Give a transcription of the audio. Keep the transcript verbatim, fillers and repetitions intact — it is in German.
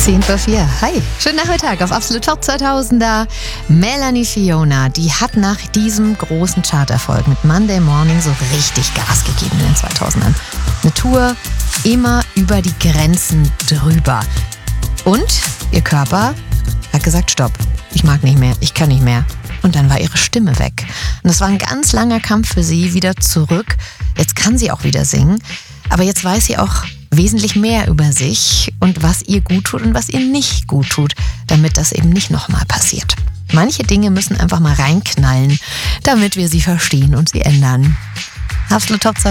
zehn vor vier. Hi, schönen Nachmittag auf Absolut Top zweitausender. Melanie Fiona, die hat nach diesem großen Charterfolg mit Monday Morning so richtig Gas gegeben in den zweitausendern. Eine Tour immer über die Grenzen drüber. Und ihr Körper hat gesagt, stopp, ich mag nicht mehr, ich kann nicht mehr. Und dann war ihre Stimme weg. Und das war ein ganz langer Kampf für sie, wieder zurück. Jetzt kann sie auch wieder singen. Aber jetzt weiß sie auch wesentlich mehr über sich und was ihr gut tut und was ihr nicht gut tut, damit das eben nicht nochmal passiert. Manche Dinge müssen einfach mal reinknallen, damit wir sie verstehen und sie ändern. Absolut Top